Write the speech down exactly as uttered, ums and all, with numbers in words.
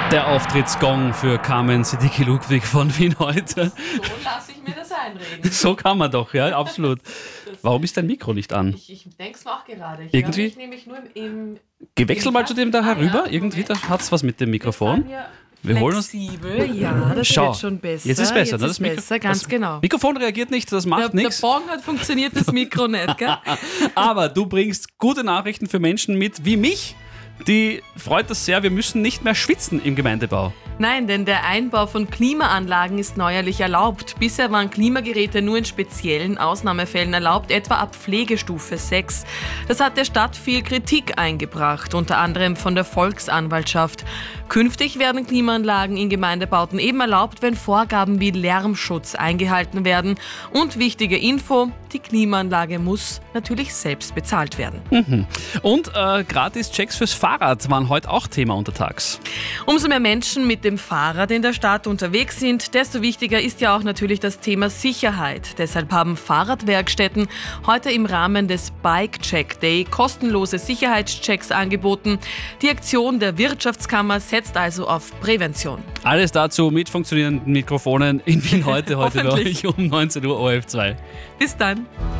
Der Auftrittsgong für Carmen Siddiqui-Ludwig von Wien heute. So lasse ich mir das einreden. So kann man doch, ja, absolut. Warum ist dein Mikro nicht an? Ich, ich denke es auch gerade. Ich Irgendwie? höre mich nämlich nur im... im Gewechselt mal zu dem da Ah, herüber. ja, Irgendwie, da Moment. hat es was mit dem Mikrofon. Wir holen uns. Flexibel, ja, das Schau, wird schon besser. jetzt ist besser. Jetzt ne? ist Das Mikro- besser, ganz das genau. Mikrofon reagiert nicht, das Der, macht der nichts. Bong hat funktioniert, das Mikro nicht, gell? Aber du bringst gute Nachrichten für Menschen mit wie mich. Die freut das sehr, wir müssen nicht mehr schwitzen im Gemeindebau. Nein, denn der Einbau von Klimaanlagen ist neuerlich erlaubt. Bisher waren Klimageräte nur in speziellen Ausnahmefällen erlaubt, etwa ab Pflegestufe sechs. Das hat der Stadt viel Kritik eingebracht, unter anderem von der Volksanwaltschaft. Künftig werden Klimaanlagen in Gemeindebauten eben erlaubt, wenn Vorgaben wie Lärmschutz eingehalten werden. Und wichtige Info, die Klimaanlage muss natürlich selbst bezahlt werden. Und äh, Gratis-Checks fürs Fahrrad waren heute auch Thema untertags. Umso mehr Menschen mit dem Fahrrad in der Stadt unterwegs sind, desto wichtiger ist ja auch natürlich das Thema Sicherheit. Deshalb haben Fahrradwerkstätten heute im Rahmen des Bike Check Day kostenlose Sicherheitschecks angeboten. Die Aktion der Wirtschaftskammer setzt also auf Prävention. Alles dazu mit funktionierenden Mikrofonen in Wien heute, heute bei Hoffentlich. euch um neunzehn Uhr O R F zwei. Bis dann.